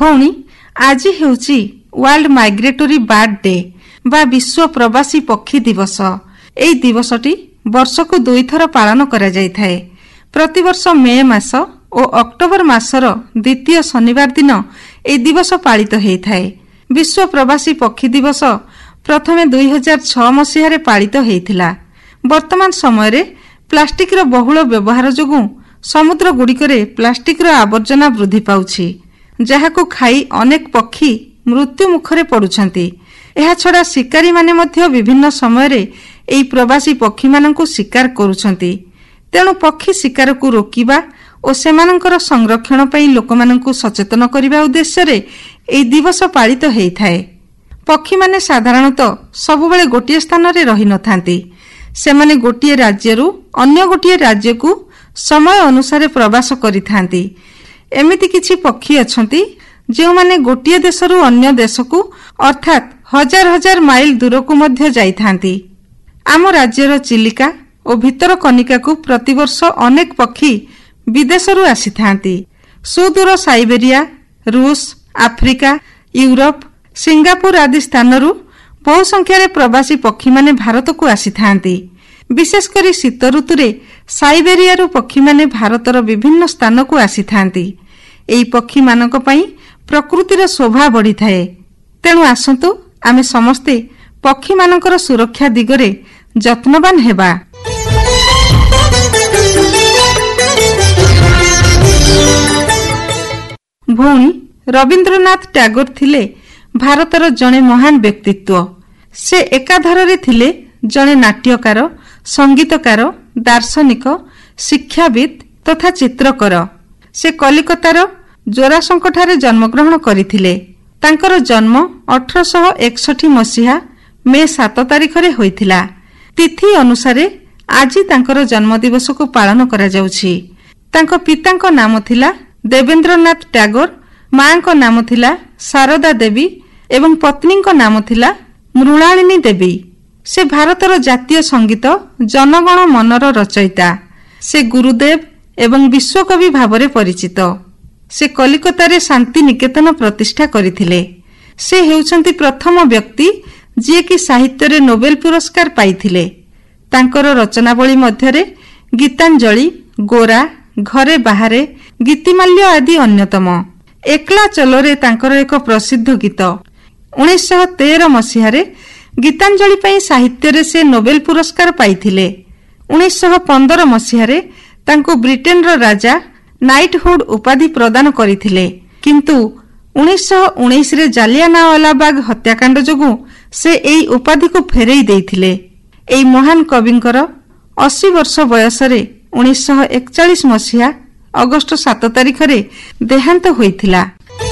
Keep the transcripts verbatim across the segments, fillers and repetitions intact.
भौणी आज हेउची world migratory bird day बा विश्व प्रवासी पक्षी दिवस। एई दिवसटी वर्षकु दुई थर पालन करा जायथाय। प्रतिवर्ष मे मास और अक्टोबर मासर द्वितीय शनिवार दिन एई दिवस पालित हेइथाय। विश्व प्रवासी पक्षी दिवस प्रथमे दुई हजार छह मसीह पालित हेइथिला। वर्तमान समय प्लास्टिक रो बहुल व्यवहार जोगु समुद्र गुड़िकरे प्लास्टिक रो आवर्जना वृद्धि पाउछि, जहाकु खाई अनेक पक्षी मृत्यु मुखरे पड़ुछंती। एहा छड़ा शिकारी माने मध्य विभिन्न समय एई प्रवासी पक्षी मानंकु शिकार करूछंती। तेणु पक्षी शिकार को रोकिबा और सेमानंकर संरक्षण पई लोकमानंकु सचेतन करिबा उद्देश्य रे एई दिवस पालित हेइथाय। पक्षी माने साधारणतः सबुबेले गोटिए स्थान रे रहि नथांती। सेमाने गोटिए राज्यरु अन्य गोटिए राज्यकु समय अनुसारे प्रवास करिथांती। एमिति किछि पक्षी अछंती जेउ माने गोटिए देशरु अन्य देशकु अर्थात हजार हजार माइल दूरकु मध्य जाइथांती। आम राज्यर चिलिका और भितर कनिकाकु प्रतिवर्ष अनेक पक्षी विदेशरु आसीथांती। सुदूर साइबेरिया, रूस, आफ्रिका, यूरोप, सिंगापुर आदि स्थानरू बहु संख्यारे प्रवासी पक्षी माने भारत को आसीथांती। विशेषकर शीत ऋतुरे साइबेरियारू पक्षी माने भारतर विभिन्न स्थान को आसीथांती। एई पक्षी मानक पई प्रकृतिर शोभा बढ़ी थाए। तेणु आसंतु आमे समस्ते पक्षी मानकर सुरक्षा दिगरे जत्नवान हेबा। भौणी रवीन्द्रनाथ टैगोर थिले भारतर जड़े महान व्यक्तित्व। से एकाधारे थिले जड़े नाट्यकार, संगीतकार, दार्शनिक, शिक्षाविद तथा चित्रकर। से कलिकतार जोरासंकଠାରେ जन्मग्रहण करथिले। तांकर जन्म अठारह सौ इकसठ मसीहा मे सात तारिख रे होइथिला। तिथि अनुसारे आज तांकर जन्म दिवस को पालन करा जाउछि। तांको पितांको नाम थिला देवेंद्रनाथ टैगोर, मांको नाम थिला शारदा देवी एवं पत्नीको नाम थिला मृणालिनी देवी। से भारतर जातीय संगीत जनगण मनर रचयिता। से गुरुदेव एवं विश्वकवि भावरे परिचित। से कलिकतारे शांति निकेतन प्रतिष्ठा करथिले। से हेउछंती प्रथम व्यक्ति जे कि साहित्य रे नोबेल पुरस्कार पाइथिले। तांकर रचनावली मध्यरे गीतांजलि, गोरा, घरे बाहरे, गीतिमाल्य आदि अन्यतम। एकला चलोरे तांकर एक प्रसिद्ध गीत। उन्नीस सौ तेरह मसीहारे गीतांजलि पई साहित्य रे से नोबेल पुरस्कार पाइथिले। उन्नीस सौ पंद्रह मसीहारे तांको ब्रिटेन रो राजा नाइटहुड उपाधि प्रदान करिथिले। किंतु उन्नीस सौ उन्नीस रे जालियानवालाबाग हत्याकांड जोगु से एई उपाधि को फेरई देइथिले। एई महान कविंकर अस्सी वर्ष बयसरे उन्नीस सौ इकचालीस मसीहा अगस्ट सात तारिख रे देहांत होइथिला।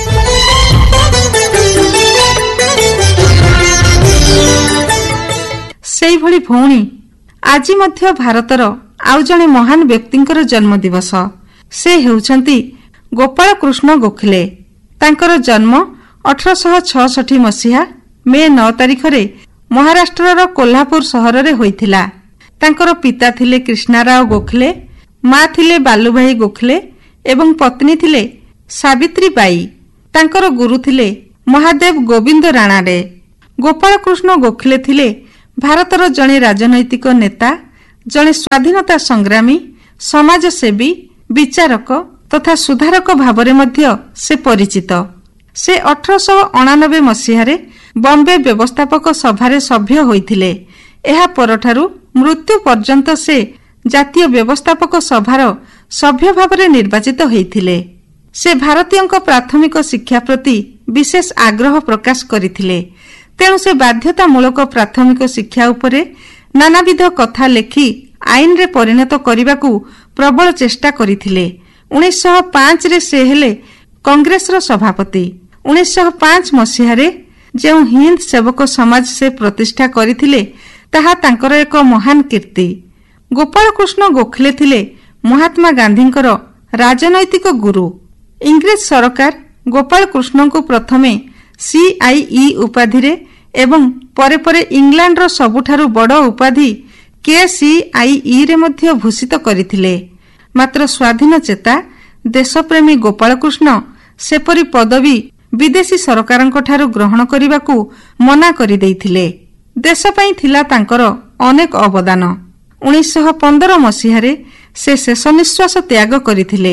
सेई भली भौणी आज मध्य भारतर आउ जणे महान व्यक्तिंकर जन्म दिवस। से हेउछंती गोपाल कृष्ण गोखले। तांकर जन्म अठारह सौ छियासठ मसीहा मे नौ तारिख रे महाराष्ट्रर कोल्हापुर सहर रे होइथिला। तांकर पिता थिले कृष्णाराव गोखले, मां थिले बालुभाई गोखले एवं पत्नी थिले सावित्री बाई। तांकर गुरु थिले महादेव गोविंद राणाडे। गोपाल कृष्ण गोखले थिले भारतर जणे राजनैतिक नेता, जणे स्वाधीनता संग्रामी, समाजसेवी, विचारक तथा सुधारक भावरे मध्य से परिचित। से अठारह सौ अणानबे मसीहारे बॉम्बे व्यवस्थापक सभारे सभ्य होइथिले। एहा परठारु मृत्यु पर्यंत से जातीय व्यवस्थापक सभार सभ्य भावरे निर्वाचित होइथिले। से भारतीयଙ୍କ प्राथमिक शिक्षा प्रति विशेष आग्रह प्रकाश करिथिले। तेणु से बाध्यतामूलक प्राथमिक शिक्षा उपरे नानाविध कथा लेखि आईन रे परिणत करिबाकू प्रबल चेष्टा करिथिले। उन्नीस सौ पांच रे से हेले कांग्रेस रो सभापति। उन्नीस सौ पांच मसीहारे जेउ हिंद सेवक समाज से प्रतिष्ठा करिथिले ताहा तांकर एक महान कीर्ति। गोपाल कृष्ण गोखले थिले महात्मा गांधींकर राजनैतिक गुरु। इंग्रेज सरकार गोपाल कृष्ण को प्रथमे सीआईई उपाधि रे एवं परे परे इंग्लैंड रो सबुठारु बड़ उपाधि केसीआईई रे मध्य भूषित करिथिले। मात्र स्वाधीन चेता देशप्रेमी गोपाल कृष्ण सेपरी पदवी ବିଦେଶୀ ସରକାରଙ୍କ ଠାରୁ ଗ୍ରହଣ କରିବାକୁ ମନା କରିଦେଇଥିଲେ। ଦେଶ ପାଇଁ ଥିଲା ତାଙ୍କର ଅନେକ ଅବଦାନ। ଉଣେଇଶହ ପନ୍ଦର ମସିହାରେ ସେ ଶେଷ ନିଶ୍ୱାସ ତ୍ୟାଗ କରିଥିଲେ।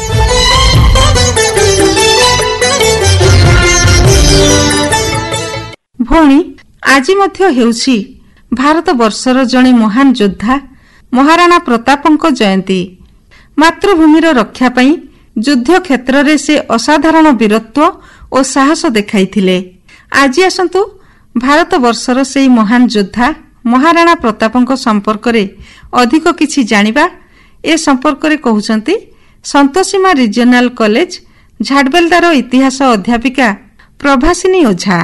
ଭଉଣୀ, ଆଜି ମଧ୍ୟ ହେଉଛି ଭାରତବର୍ଷର ଜଣେ ମହାନ ଯୋଦ୍ଧା ମହାରାଣା ପ୍ରତାପଙ୍କ ଜୟନ୍ତୀ। ମାତୃଭୂମିର ରକ୍ଷା ପାଇଁ ଯୁଦ୍ଧ କ୍ଷେତ୍ରରେ ସେ ଅସାଧାରଣ ବୀରତ୍ୱ ଓ ସାହସ ଦେଖାଇଥିଲେ। ଆଜି ଆସନ୍ତୁ ଭାରତବର୍ଷର ସେହି ମହାନ ଯୋଦ୍ଧା ମହାରାଣା ପ୍ରତାପଙ୍କ ସମ୍ପର୍କରେ ଅଧିକ କିଛି ଜାଣିବା। ଏ ସମ୍ପର୍କରେ କହୁଛନ୍ତି ସନ୍ତୋଷୀମା ରିଜିଓନାଲ କଲେଜ ଝାଡ଼ବେଲଦାର ଇତିହାସ ଅଧ୍ୟାପିକା ପ୍ରଭାସିନୀ ଓଝା।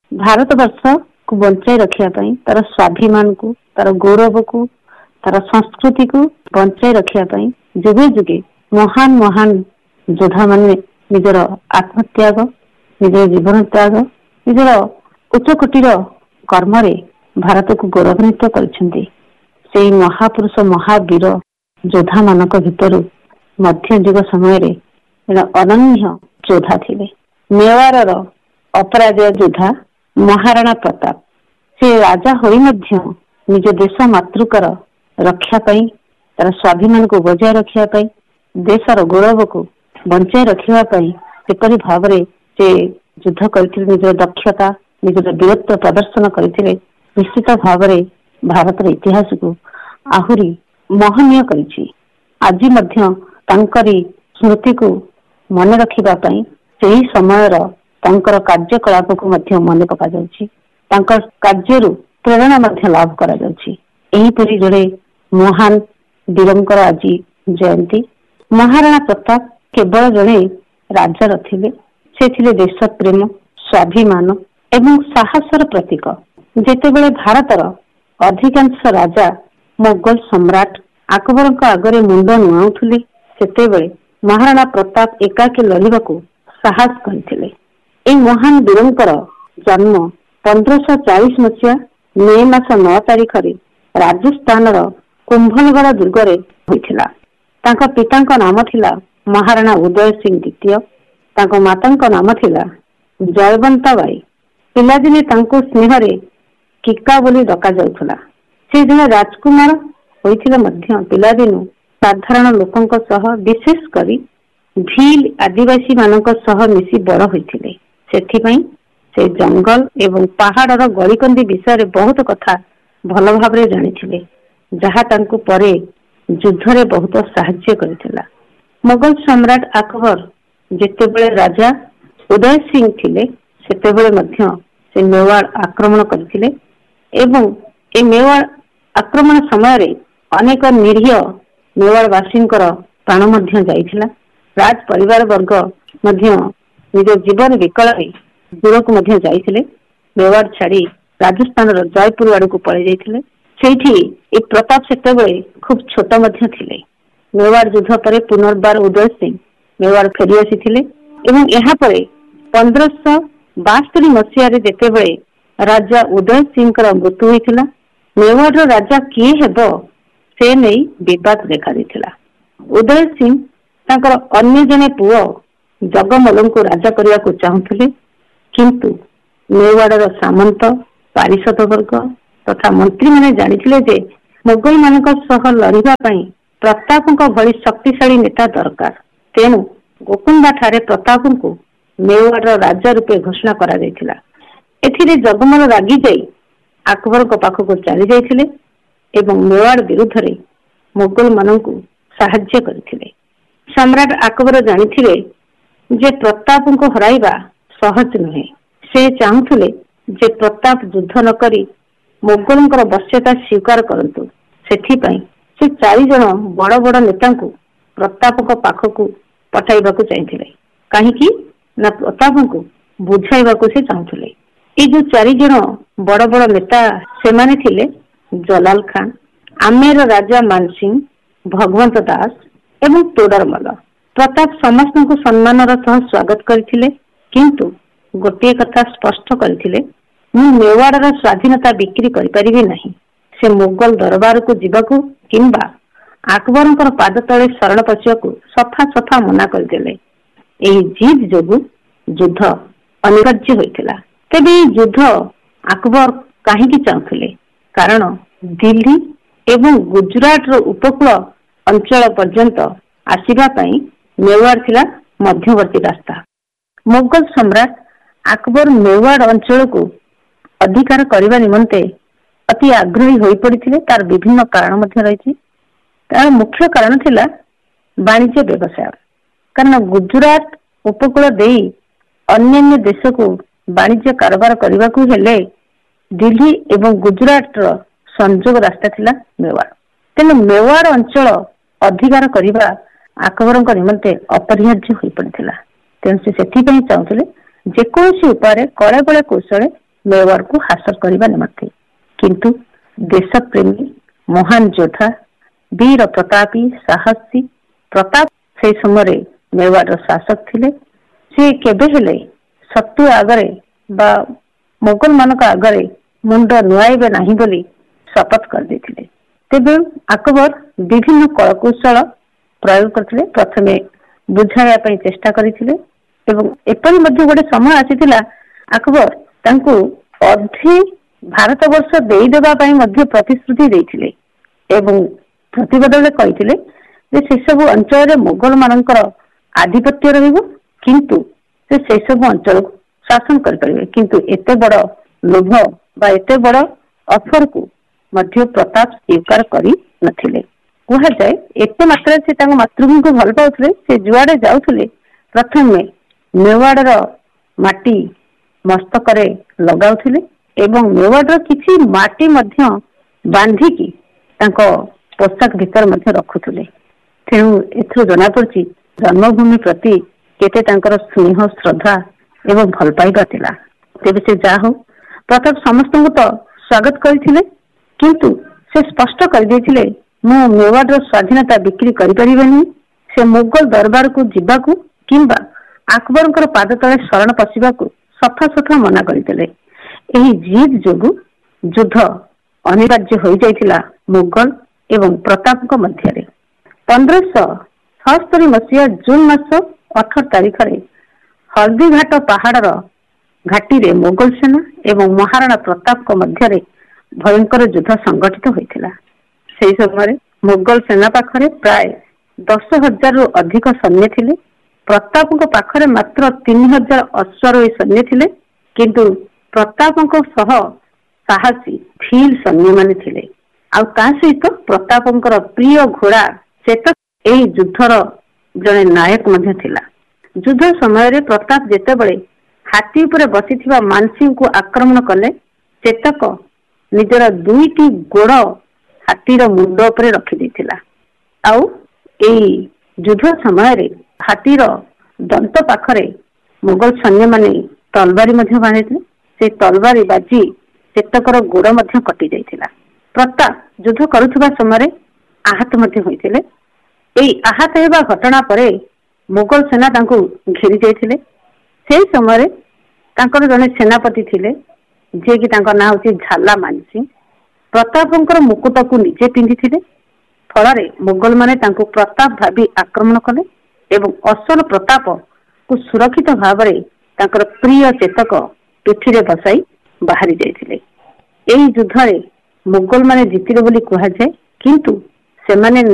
ଭାରତବର୍ଷକୁ ବଞ୍ଚାଇ ରଖିବା ପାଇଁ ତାର ସ୍ୱାଭିମାନକୁ, ତାର ଗୌରବକୁ, ତାର ସଂସ୍କୃତିକୁ ବଞ୍ଚାଇ ରଖିବା ପାଇଁ ଯୁଗେ ଯୁଗେ ମହାନ ମହାନ ଯୋଦ୍ଧା ମାନେ ନିଜର ଆତ୍ମତ୍ୟାଗ, ନିଜର ଜୀବନ ତ୍ୟାଗ, ନିଜର ଉଚ୍ଚକୋଟୀର କର୍ମରେ ଭାରତକୁ ଗୌରବାନ୍ୱିତ କରିଛନ୍ତି। ସେହି ମହାପୁରୁଷ ମହାବୀର ଯୋଦ୍ଧା ମାନଙ୍କ ଭିତରୁ ମଧ୍ୟଯୁଗ ସମୟରେ ଜଣେ ଅନନ୍ୟ ଯୋଦ୍ଧା ଥିଲେ। ମେୱାରର ଅପରାଜୟ ଯୋଦ୍ଧା ମହାରାଣା ପ୍ରତାପ। ସେ ରାଜା ହୋଇ ମଧ୍ୟ ନିଜ ଦେଶ ମାତୃକାର ରକ୍ଷା ପାଇଁ, ତାର ସ୍ୱାଭିମାନକୁ ବଜାୟ ରଖିବା ପାଇଁ, ଦେଶର ଗୌରବକୁ ବଞ୍ଚାଇ ରଖିବା ପାଇଁ କିପରି ଭାବରେ ସେ ଯୁଦ୍ଧ କରିଥିଲେ, ନିଜର ଦକ୍ଷତା, ନିଜର ବୀରତ୍ୱ ପ୍ରଦର୍ଶନ କରିଥିଲେ, ନିଶ୍ଚିତ ଭାବରେ ଭାରତର ଇତିହାସକୁ ଆହୁରି ମହନୀୟ କରିଛି। ଆଜି ମଧ୍ୟ ତାଙ୍କରି ସ୍ମୃତିକୁ ମନେ ରଖିବା ପାଇଁ ସେହି ସମୟର ତାଙ୍କର କାର୍ଯ୍ୟକଳାପକୁ ମଧ୍ୟ ମନେ ପକାଯାଉଛି। ତାଙ୍କ କାର୍ଯ୍ୟରୁ ପ୍ରେରଣା ମଧ୍ୟ ଲାଭ କରାଯାଉଛି। ଏହିପରି ଜଣେ ମହାନ ବୀରଙ୍କର ଆଜି ଜୟନ୍ତୀ। ମହାରାଣା ପ୍ରତାପ କେବଳ ଜଣେ ରାଜା ନଥିଲେ, ସେ ଥିଲେ ଦେଶ ପ୍ରେମ, ସ୍ୱାଭିମାନ ଏବଂ ସାହସର ପ୍ରତୀକ। ଯେତେବେଳେ ଭାରତର ଅଧିକାଂଶ ରାଜା ମୋଗଲ ସମ୍ରାଟ ଆକବରଙ୍କ ଆଗରେ ମୁଣ୍ଡ ନୁଆଉଥିଲେ, ସେତେବେଳେ ମହାରାଣା ପ୍ରତାପ ଏକାକୀ ଲଢ଼ିବାକୁ ସାହସ କରିଥିଲେ। ଏହି ମହାନ ବୀରଙ୍କର ଜନ୍ମ ପନ୍ଦରଶହ ଚାଳିଶ ମସିହା ମେ ମାସ ନଅ ତାରିଖରେ ରାଜସ୍ଥାନର କୁମ୍ଭଲଗଡ଼ ଦୁର୍ଗରେ ହୋଇଥିଲା। ତାଙ୍କ ପିତାଙ୍କ ନାମ ଥିଲା ମହାରାଣା ଉଦୟ ସିଂ ଦ୍ୱିତୀୟ। ତାଙ୍କ ମାତାଙ୍କ ନାମ ଥିଲା ଜୟବନ୍ତ ବାଇ। ପିଲାଦିନେ ତାଙ୍କୁ ସ୍ନେହରେ କିକା ବୋଲି ଡକାଯାଉଥିଲା। ସେ ଜଣେ ରାଜକୁମାର ହୋଇଥିଲେ ମଧ୍ୟ ପିଲାଦିନୁ ସାଧାରଣ ଲୋକଙ୍କ ସହ, ବିଶେଷ କରି ଭୀଲ ଆଦିବାସୀ ମାନଙ୍କ ସହ ମିଶି ବଡ଼ ହୋଇଥିଲେ। ସେଥିପାଇଁ ସେ ଜଙ୍ଗଲ ଏବଂ ପାହାଡର ଗଳିକନ୍ଦି ବିଷୟରେ ବହୁତ କଥା ଭଲ ଭାବରେ ଜାଣିଥିଲେ, ଯାହା ତାଙ୍କୁ ପରେ ଯୁଦ୍ଧରେ ବହୁତ ସାହାଯ୍ୟ କରିଥିଲା। ମୋଗଲ ସମ୍ରାଟ ଆକବର ଯେତେବେଳେ ରାଜା ଉଦୟ ସିଂ ଥିଲେ, ସେତେବେଳେ ମଧ୍ୟ ସେ ମେୱାଡ଼ ଆକ୍ରମଣ କରିଥିଲେ ଏବଂ ଏ ମେୱାଡ଼ ଆକ୍ରମଣ ସମୟରେ ଅନେକ ନିରୀହ ମେୱାଡ଼ ବାସୀଙ୍କର ପ୍ରାଣ ମଧ୍ୟ ଯାଇଥିଲା। ରାଜ ପରିବାର ବର୍ଗ ମଧ୍ୟ ନିଜ ଜୀବନ ବିକଳରେ ଦୂରକୁ ମଧ୍ୟ ଯାଇଥିଲେ। ମେୱାଡ଼ ଛାଡି ରାଜସ୍ଥାନର ଜୟପୁର ଆଡକୁ ପଳେଇ ଯାଇଥିଲେ। ସେଇଠି ଏ ପ୍ରତାପ ସେତେବେଳେ ଖୁବ ଛୋଟ ମଧ୍ୟ ଥିଲେ। ମେୱାଡ଼ ଯୁଦ୍ଧ ପରେ ପୁନର୍ବାର ଉଦୟ ସିଂ ମେୱାଡ଼ ଫେରି ଆସିଥିଲେ ଏବଂ ଏହାପରେ ପନ୍ଦରଶହ ବାସ୍ତରି ମସିହାରେ ଯେତେବେଳେ ରାଜା ଉଦୟ ସିଂଙ୍କର ମୃତ୍ୟୁ ହୋଇଥିଲା, ମେୱାଡ଼ର ରାଜା କିଏ ହେବ ସେ ନେଇ ବିବାଦ ଦେଖାଦେଇଥିଲା। ଉଦୟ ସିଂ ତାଙ୍କର ଅନ୍ୟ ଜଣେ ପୁଅ ଜଗମଲଙ୍କୁ ରାଜା କରିବାକୁ ଚାହୁଁଥିଲେ, କିନ୍ତୁ ମେୱାଡ଼ର ସାମନ୍ତ, ପାରିଷଦ ବର୍ଗ ତଥା ମନ୍ତ୍ରୀମାନେ ଜାଣିଥିଲେ ଯେ ମୋଗଲ ମାନଙ୍କ ସହ ଲଢିବା ପାଇଁ ପ୍ରତାପଙ୍କ ଭଳି ଶକ୍ତିଶାଳୀ ନେତା ଦରକାର। ତେଣୁ ଗୋକୁଣ୍ଡା ଠାରେ ପ୍ରତାପଙ୍କୁ ମେୱାଡ଼ର ରାଜା ରୂପେ ଘୋଷଣା କରାଯାଇଥିଲା। ଏଥିରେ ଜଗମଲ ରାଗି ଯାଇ ଆକବରଙ୍କ ପାଖକୁ ଚାଲି ଯାଇଥିଲେ ଏବଂ ମେୱାଡ଼ ବିରୁଦ୍ଧରେ ମୋଗଲ ମାନଙ୍କୁ ସାହାଯ୍ୟ କରିଥିଲେ। ସମ୍ରାଟ ଆକବର ଜାଣିଥିଲେ ଯେ ପ୍ରତାପଙ୍କୁ ହରାଇବା ସହଜ ନୁହେଁ। ସେ ଚାହୁଁଥିଲେ ଯେ ପ୍ରତାପ ଯୁଦ୍ଧ ନ କରି ମୋଗଲଙ୍କର ବଶ୍ୟତା ସ୍ୱୀକାର କରନ୍ତୁ। ସେଥିପାଇଁ ସେ ଚାରି ଜଣ ବଡ ବଡ ନେତାଙ୍କୁ ପ୍ରତାପଙ୍କ ପାଖକୁ ପଠାଇବାକୁ ଚାହିଁଥିଲେ। କାହିଁକି ନା ପ୍ରତାପଙ୍କୁ ବୁଝାଇବାକୁ ସେ ଚାହୁଁଥିଲେ। ଏଇ ଯୋଉ ଚାରି ଜଣ ବଡ ବଡ ନେତା, ସେମାନେ ଥିଲେ ଜଲାଲ ଖାନ, ଆମେର ରାଜା ମାନସିଂ, ଭଗବନ୍ତ ଦାସ ଏବଂ ତୋଡରମଲ। ପ୍ରତାପ ସମସ୍ତଙ୍କୁ ସମ୍ମାନର ସହ ସ୍ୱାଗତ କରିଥିଲେ, କିନ୍ତୁ ଗୋଟିଏ କଥା ସ୍ପଷ୍ଟ କରିଥିଲେ, ମୁଁ ମେୱାଡ଼ର ସ୍ୱାଧୀନତା ବିକ୍ରି କରିପାରିବି ନାହିଁ। ସେ ମୋଗଲ ଦରବାରକୁ ଯିବାକୁ କିମ୍ବା ଆକବରଙ୍କର ପାଦ ତଳେ ଶରଣ ପଶିବାକୁ ସଫା ସଫା ମନା କରିଦେଲେ। ଏହି ଜିଦ୍ ଯୋଗୁ ଯୁଦ୍ଧ ଅନିବାର୍ଯ୍ୟ ହୋଇଥିଲା। ତେବେ ଏହି ଯୁଦ୍ଧ ଆକବର କାହିଁକି ଚାହୁଁଥିଲେ? କାରଣ ଦିଲ୍ଲୀ ଏବଂ ଗୁଜରାଟର ଉପକୂଳ ଅଞ୍ଚଳ ପର୍ଯ୍ୟନ୍ତ ଆସିବା ପାଇଁ ମେୱାର ଥିଲା ମଧ୍ୟବର୍ତ୍ତୀ ରାସ୍ତା। ମୋଗଲ ସମ୍ରାଟ ଆକବର ମେୱାର ଅଞ୍ଚଳକୁ ଅଧିକାର କରିବା ନିମନ୍ତେ ଅତି ଆଗ୍ରହୀ ହୋଇପଡ଼ିଥିଲେ। ତାର ବିଭିନ୍ନ କାରଣ ମଧ୍ୟ ରହିଛି। ତାର ମୁଖ୍ୟ କାରଣ ଥିଲା ବାଣିଜ୍ୟ ବ୍ୟବସାୟ। କାରଣ ଗୁଜରାଟ ଉପକୂଳ ଦେଇ ଅନ୍ୟାନ୍ୟ ଦେଶକୁ ବାଣିଜ୍ୟ କାରବାର କରିବାକୁ ହେଲେ ଦିଲ୍ଲୀ ଏବଂ ଗୁଜରାଟର ସଂଯୋଗ ରାସ୍ତା ଥିଲା ମେୱାର। ତେଣୁ ମେୱାର ଅଞ୍ଚଳ ଅଧିକାର କରିବା ଆକବରଙ୍କ ନିମନ୍ତେ ଅପରିହାର୍ଯ୍ୟ ହୋଇପଡ଼ିଥିଲା। ତେଣୁ ସେ ସେଥିପାଇଁ ଚାହୁଁଥିଲେ ଯେକୌଣସି ଉପାୟରେ କଳେ ବଳେ କୌଶଳେ ମେୱାରକୁ ହାସଲ କରିବା ନିମନ୍ତେ। କିନ୍ତୁ ଦେଶପ୍ରେମୀ ମହାନ ଯୋଦ୍ଧା ବୀର ପ୍ରତାପୀ ସାହସୀ ପ୍ରତାପ ସେହି ସମୟରେ ମେୱାରର ଶାସକ ଥିଲେ। ସେ କେବେ ହେଲେ ଶତ୍ରୁ ଆଗରେ ବା ମୋଗଲ ମାନଙ୍କ ଆଗରେ ମୁଣ୍ଡ ନୁଆଇବେ ନାହିଁ ବୋଲି ଶପଥ କରିଦେଇଥିଲେ। ତେବେ ଆକବର ବିଭିନ୍ନ କଳକୌଶଳ ପ୍ରୟୋଗ କରିଥିଲେ। ପ୍ରଥମେ ବୁଝାଇବା ପାଇଁ ଚେଷ୍ଟା କରିଥିଲେ ଏବଂ ଏପରି ମଧ୍ୟ ଗୋଟେ ସମୟ ଆସିଥିଲା ଆକବର ତାଙ୍କୁ ଅଧେ ଭାରତ ବର୍ଷ ଦେଇଦେବା ପାଇଁ ମଧ୍ୟ ପ୍ରତିଶ୍ରୁତି ଦେଇଥିଲେ ଏବଂ ପ୍ରତିବଦଳରେ କହିଥିଲେ ଯେ ସେସବୁ ଅଞ୍ଚଳରେ ମୋଗଲ ମାନଙ୍କର ଆଧିପତ୍ୟ ରହିବ, କିନ୍ତୁ ସେ ସେସବୁ ଅଞ୍ଚଳକୁ ଶାସନ କରିପାରିବେ। କିନ୍ତୁ ଏତେ ବଡ ଲୋଭ ବା ଏତେ ବଡ ଅଫରକୁ ମଧ୍ୟ ପ୍ରତାପ ସ୍ୱୀକାର କରି ନଥିଲେ। କୁହାଯାଏ ଏତେ ମାତ୍ରାରେ ସେ ତାଙ୍କ ମାତୃଭୂମିକୁ ଭଲ ପାଉଥିଲେ, ସେ ଯୁଆଡେ ଯାଉଥିଲେ ପ୍ରଥମେ ମେୱାଡର ମାଟି ମସ୍ତକରେ ଲଗାଉଥିଲେ ଏବଂ ମେୱାଡର କିଛି ମାଟି ମଧ୍ୟ ବାନ୍ଧିକି ତାଙ୍କ ପୋଷାକ ଭିତରେ ମଧ୍ୟ ରଖୁଥିଲେ। ତେଣୁ ଏଥିରୁ ଜଣାପଡୁଛି ଜନ୍ମଭୂମି ପ୍ରତି କେତେ ତାଙ୍କର ସ୍ନେହ ଶ୍ରଦ୍ଧା ଏବଂ ଭଲ ପାଇବା ଥିଲା। ତେବେ ସେ ଯାହା ହଉ ପ୍ରତାପ ସମସ୍ତଙ୍କୁ ତ ସ୍ୱାଗତ କରିଥିଲେ, କିନ୍ତୁ ସେ ସ୍ପଷ୍ଟ କରିଦେଇଥିଲେ ମୁଁ ମେୱାଡର ସ୍ୱାଧୀନତା ବିକ୍ରି କରିପାରିବେନି। ସେ ମୋଗଲ ଦରବାରକୁ ଯିବାକୁ କିମ୍ବା ଆକବରଙ୍କର ପାଦ ତଳେ ଶରଣ ପଶିବାକୁ ସଫା ସଫା ମନା କରିଥିଲେ। ଏହି ଜିଦ୍ ଯୋଗୁଁ ଯୁଦ୍ଧ ଅନିବାର୍ଯ୍ୟ ହୋଇଯାଇଥିଲା ମୋଗଲ ଏବଂ ପ୍ରତାପଙ୍କ ମଧ୍ୟରେ। ପନ୍ଦରଶହ ଛଅସ୍ତରୀ ମସିହା ଜୁନ ମାସ ଅଠର ତାରିଖରେ ହଳଦୀଘାଟ ପାହାଡର ଘାଟିରେ ମୋଗଲ ସେନା ଏବଂ ମହାରାଣା ପ୍ରତାପଙ୍କ ମଧ୍ୟରେ ଭୟଙ୍କର ଯୁଦ୍ଧ ସଂଗଠିତ ହୋଇଥିଲା। ସେହି ସମୟରେ ମୋଗଲ ସେନା ପାଖରେ ପ୍ରାୟ ଦଶ ହଜାରରୁ ଅଧିକ ସୈନ୍ୟ ଥିଲେ। ପ୍ରତାପଙ୍କ ପାଖରେ ମାତ୍ର ତିନି ହଜାର ଅଶ୍ୱାରୋହୀ ସୈନ୍ୟ ଥିଲେ, କିନ୍ତୁ ପ୍ରତାପଙ୍କ ସହ ସାହସୀ ଭୀଲ ସୈନ୍ୟମାନେ ଥିଲେ। ଆଉ ତା ସହିତ ପ୍ରତାପଙ୍କର ପ୍ରିୟ ଘୋଡା ଚେତକ ଏହି ଯୁଦ୍ଧର ଜଣେ ନାୟକ ମଧ୍ୟ ଥିଲା। ଯୁଦ୍ଧ ସମୟରେ ପ୍ରତାପ ଯେତେବେଳେ ହାତୀ ଉପରେ ବସିଥିବା ମାନସିଂଙ୍କୁ ଆକ୍ରମଣ କଲେ, ଚେତକ ନିଜର ଦୁଇଟି ଗୋଡ ହାତୀର ମୁଣ୍ଡ ଉପରେ ରଖିଦେଇଥିଲା। ଆଉ ଏହି ଯୁଦ୍ଧ ସମୟରେ ହାତୀର ଦନ୍ତ ପାଖରେ ମୋଗଲ ସୈନ୍ୟମାନେ ତଲବାରୀ ମଧ୍ୟ ବାନ୍ଧିଥିଲେ। ସେ ତଲବାରୀ ବାଜି ଚେତକର ଗୋଡ ମଧ୍ୟ କଟି ଯାଇଥିଲା। ପ୍ରତାପ ଯୁଦ୍ଧ କରୁଥିବା ସମୟରେ ଆହତ ମଧ୍ୟ ହୋଇଥିଲେ। ଏହି ଆହତ ହେବା ଘଟଣା ପରେ ମୋଗଲ ସେନା ତାଙ୍କୁ ଘେରି ଯାଇଥିଲେ। ସେହି ସମୟରେ ତାଙ୍କର ଜଣେ ସେନାପତି ଥିଲେ, ଯିଏକି ତାଙ୍କ ନାଁ ହଉଛି ଝାଲା ମାନସିଂ। ପ୍ରତାପଙ୍କର ମୁକୁଟକୁ ନିଜେ ପିନ୍ଧିଥିଲେ। ଫଳରେ ମୋଗଲ ମାନେ ତାଙ୍କୁ ପ୍ରତାପ ଭାବି ଆକ୍ରମଣ କଲେ ଏବଂ ଅସଲ ପ୍ରତାପକୁ ସୁରକ୍ଷିତ ଭାବରେ ତାଙ୍କର ପ୍ରିୟ ଚେତକ ପିଠିରେ ବସାଇ ବାହାରି ଯାଇଥିଲେ। ଏହି ଯୁଦ୍ଧରେ ମୋଗଲ ମାନେ ଜିତିଲେ ବୋଲି କୁହାଯାଏ, କିନ୍ତୁ ସେମାନେ